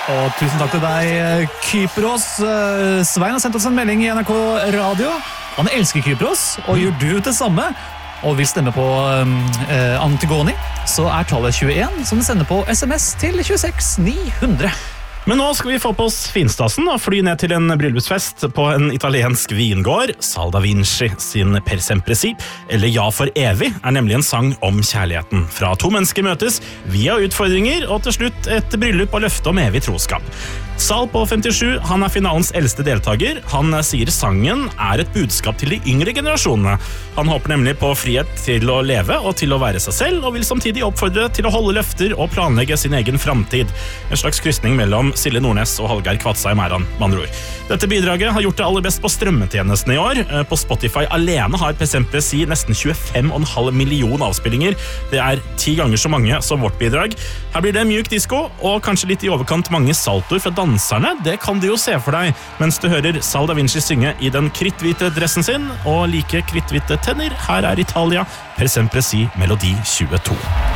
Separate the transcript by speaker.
Speaker 1: Og tusen takk til deg, Kypros. Svein har sendt oss en melding i NRK Radio. Han elsker Kypros, og gjør du det samme, og vil stemme på Antigone, så tallet 21, som du sender på SMS til 26 900.
Speaker 2: Men nå skal vi få på oss finstasen og fly ned til en bryllupsfest på en italiensk vingård. Sal da Vinci sin Per sempre si, eller Ja for evig, nemlig en sang om kjærligheten. Fra to mennesker møtes via utfordringer, og til slutt et bryllup og løfte om evig troskap. Sal på 57, han finalens eldste deltaker. Han sier sangen et budskap til de yngre generasjonene. Han håper nemlig på frihet til å leve og til å være seg selv, og vil samtidig oppfordre til å holde løfter og planlegge sin egen framtid. En slags krysning mellom Silje Nordnes og Hallgeir Kvadsheim han, med andre ord. Dette bidraget har gjort det aller best på strømmetjenesten i år. På Spotify alene har Per sempre si nesten 25,5 millioner avspillinger. Det 10 ganger så mange som vårt bidrag. Her blir det mjuk disco, og kanskje litt i overkant mange saltoer fra danserne. Det kan du jo se for deg, mens du hører Sal da Vinci synge i den kritthvite dressen sin, og like kritthvite tenner. Her Italia, Per sempre si, Melodi 22.